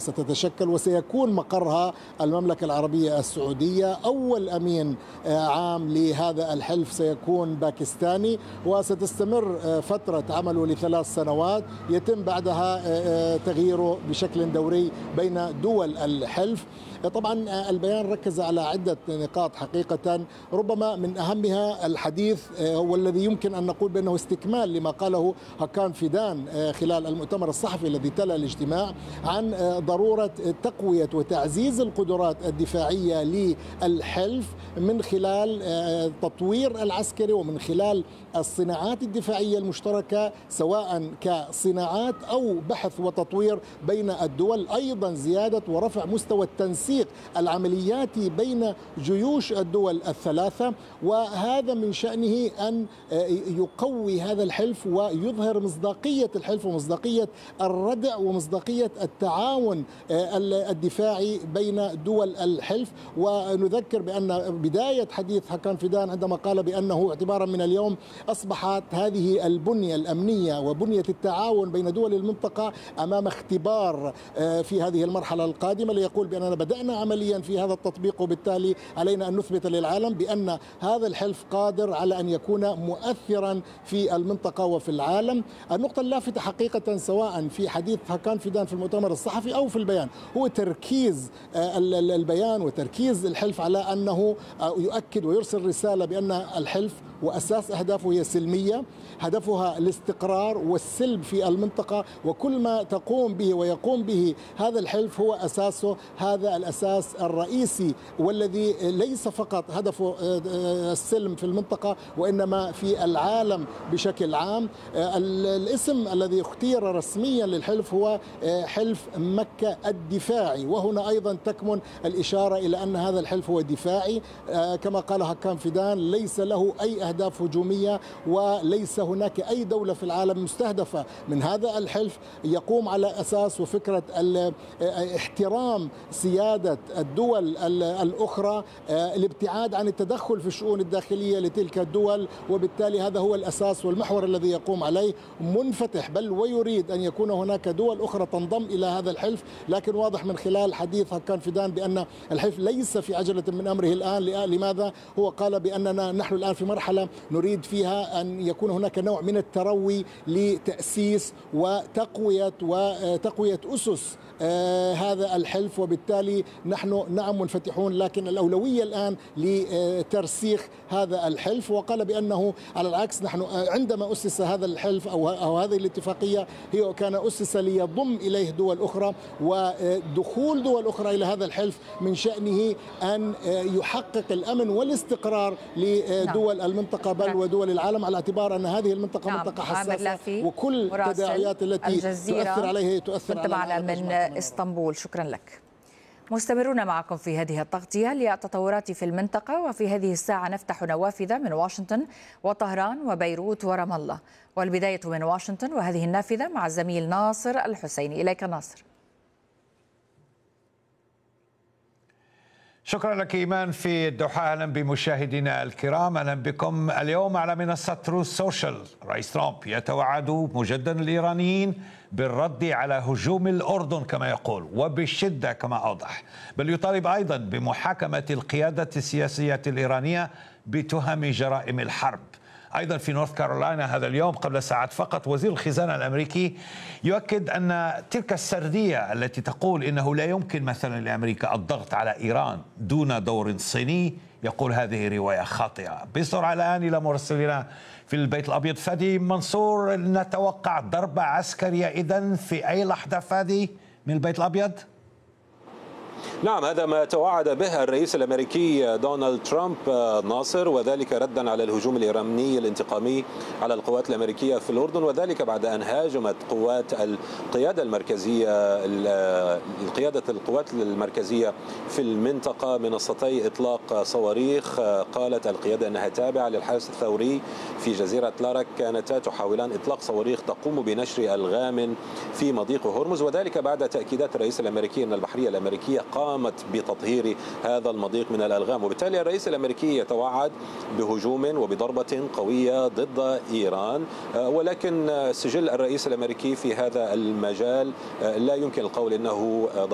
ستتشكل وسيكون مقرها المملكة العربية السعودية. أول أمين عام لهذا الحلف سيكون باكستاني، وستستمر فترة عمله ل3 سنوات، يتم بعدها تغييره بشكل دوري بين دول الحلف. طبعا البيان ركز على عدة نقاط حقيقة، ربما من أهمها الحديث والذي يمكن أن نقول بأنه استكمال لما قاله هكان فيدان خلال المؤتمر الصحفي الذي تلا الاجتماع، عن ضرورة تقوية وتعزيز القدرات الدفاعية للحلف من خلال التطوير العسكري ومن خلال الصناعات الدفاعية المشتركة، سواء كصناعات أو بحث وتطوير بين الدول. أيضا زيادة ورفع مستوى التنسيق العملياتي بين جيوش الدول الثلاثة، وهذا من شأنه أن يقوي هذا الحلف ويظهر مصداقية الحلف ومصداقية الردع ومصداقية التعاون الدفاعي بين دول الحلف. ونذكر بأن بداية حديث هكان فيدان عندما قال بأنه اعتبارا من اليوم أصبحت هذه البنية الأمنية وبنية التعاون بين دول المنطقة أمام اختبار في هذه المرحلة القادمة، ليقول بأننا بدأنا عمليا في هذا التطبيق، وبالتالي علينا أن نثبت للعالم بأن هذا الحلف قادر على أن يكون مؤثرا في المنطقة وفي العالم. النقطة اللافتة حقيقة سواء في حديث هكان فيدان في المؤتمر الصحفي أو في البيان هو تركيز البيان وتركيز الحلف على أنه يؤكد ويرسل رسالة بأن الحلف وأساس أهدافه هي سلمية، هدفها الاستقرار والسلم في المنطقة، وكل ما تقوم به ويقوم به هذا الحلف هو أساسه هذا الأساس الرئيسي، والذي ليس فقط هدفه السلم في المنطقة وإنما في العالم بشكل عام. الاسم الذي اختير رسميا للحلف هو حلف مكة الدفاعي، وهنا أيضا تكمن الإشارة إلى أن هذا الحلف هو دفاعي كما قال هكان فيدان، ليس له أي أهداف هجومية وليس هناك أي دولة في العالم مستهدفة من هذا الحلف. يقوم على أساس وفكرة احترام سيادة الدول الأخرى، الابتعاد عن التدخل في الشؤون الداخلية لتلك الدول، وبالتالي هذا هو الأساس والمحور الذي يقوم عليه، منفتح بل ويريد أن يكون هناك دول أخرى تنضم إلى هذا الحلف. لكن واضح من خلال حديث هكان فيدان بأن الحلف ليس في عجلة من أمره الآن. لماذا؟ هو قال بأننا نحن الآن في مرحلة نريد فيها أن يكون هناك نوع من التروي لتأسيس وتقوية أسس هذا الحلف، وبالتالي نحن نعم منفتحون، لكن الأولوية الآن لترسيخ هذا الحلف. وقال بأنه على العكس نحن عندما أسس هذا الحلف أو هذه الاتفاقية هي كان أسس ليضم إليه دول أخرى، ودخول دول أخرى إلى هذا الحلف من شأنه أن يحقق الأمن والاستقرار لدول المنطقة بل ودول العالم، على اعتبار أن هذه المنطقة منطقة حساسة وكل التداعيات التي تؤثر عليها تؤثر على من اسطنبول. شكرا لك. مستمرون معكم في هذه التغطية للتطورات في المنطقة، وفي هذه الساعة نفتح نوافذ من واشنطن وطهران وبيروت ورام الله، والبداية من واشنطن وهذه النافذة مع الزميل ناصر الحسيني. إليك ناصر. شكرا لك إيمان في الدوحة. أهلا بمشاهدينا الكرام، أهلا بكم. اليوم على منصة تروث سوشيال رئيس ترامب يتوعد مجددا الإيرانيين بالرد على هجوم الأردن كما يقول وبالشدة كما أوضح، بل يطالب أيضا بمحاكمة القيادة السياسية الإيرانية بتهم جرائم الحرب. أيضا في نورث كارولاينا هذا اليوم قبل ساعات فقط وزير الخزانة الأمريكي يؤكد أن تلك السردية التي تقول إنه لا يمكن مثلا لأمريكا الضغط على إيران دون دور صيني، يقول هذه رواية خاطئة. بسرعة الآن إلى مراسلنا في البيت الأبيض فادي منصور. نتوقع ضربة عسكرية إذن في أي لحظة فادي من البيت الأبيض؟ نعم، هذا ما توعد به الرئيس الأمريكي دونالد ترامب ناصر، وذلك ردا على الهجوم الإيراني الانتقامي على القوات الأمريكية في الأردن، وذلك بعد أن هاجمت قوات القيادة القوات المركزية في المنطقة منصتي إطلاق صواريخ. قالت القيادة أنها تابعة للحرس الثوري في جزيرة لارك، كانتا تحاولان إطلاق صواريخ تقوم بنشر ألغام في مضيق هرمز، وذلك بعد تأكيدات الرئيس الأمريكي أن البحرية الأمريكية قامت بتطهير هذا المضيق من الألغام. وبالتالي الرئيس الأمريكي يتوعد بهجوم وبضربة قوية ضد إيران، ولكن سجل الرئيس الأمريكي في هذا المجال لا يمكن القول إنه